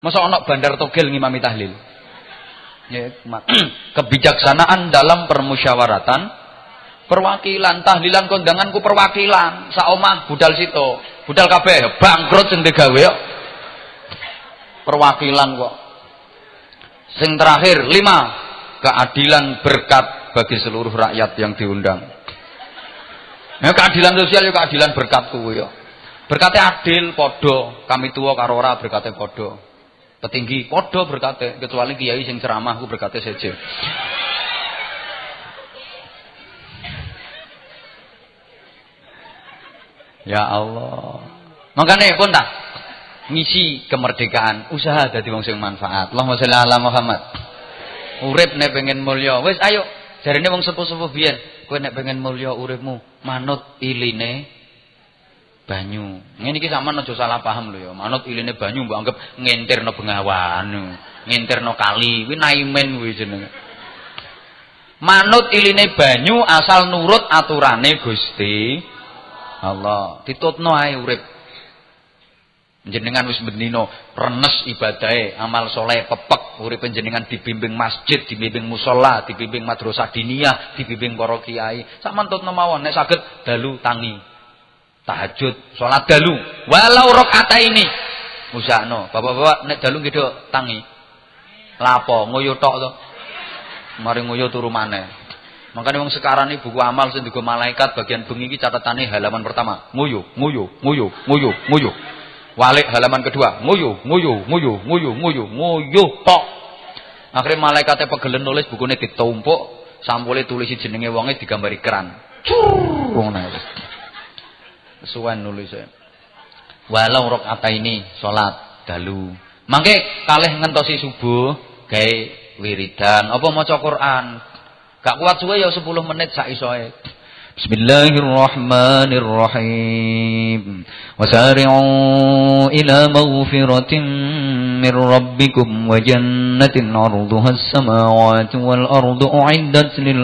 Masa ana bandar togel ngimami tahlil. Ya, kebijaksanaan dalam permusyawaratan, perwakilan tahlilan kondanganku perwakilan, sak omah budal situ. Budal kabeh bangkrut sing digawe yo. Perwakilan kok. Sing terakhir 5, keadilan berkat bagi seluruh rakyat yang diundang. Ya keadilan sosial ya keadilan berkat kuwi yo. Berkatnya adil padha, kami tuwa karo ora berkatnya padha. Petinggi padha berkatnya, kecuali kiai sing ceramah ku berkatnya saja. Ya Allah. Makanya pun tak ngisi kemerdekaan, usaha dadi wong sing manfaat. Allahumma sholli ala Muhammad. Urip nek pengen mulya, wis ayo. Jarine wong sepuh-sepuh biyen, kowe nek pengen mulya uripmu, manut iline banyu. Ngene iki sampean aja salah paham lho ya. Manut iline banyu mbok anggap ngentirno Bengawan, ngentirno kali, kuwi naimen kuwi jenenge. Manut iline banyu asal nurut aturane Gusti Allah. Ditutno ae urip. Jenengan wis bendino renes ibadahe, amal soleh pepek, urip jenengan dibimbing masjid, dibimbing musala, dibimbing madrasah diniyah, dibimbing para kiai. Sak mantutno mawon nek saged dalu tangi. Tahajud, salat dalu, walau rakaat ini. Usahno, bapak-bapak nek dalu nggih tangi. Lapo ngoyo tok to. Mari ngoyo turu maneh. Makanya wong sekarang ini buku amal sing digo malaikat bagian bengi iki catatane halaman pertama, nguyu. Walik halaman kedua, nguyu tok. Akhirnya malaikatnya pegelen nulis bukunya ditumpuk, sampulnya tulisi jenenge wonge digambari keran. Wong nang suwan nulisnya. Walau rakaat ini salat dalu. Mangke kalih ngentosi subuh gawe wiridan apa maca Quran. Gak kuat suwe ya 10 menit sak isoe. Bismillahirrahmanirrahim. Wasari'u ila maghfiratin min rabbikum wa jannatin 'arduha as-samawati wal ardu u'iddat lil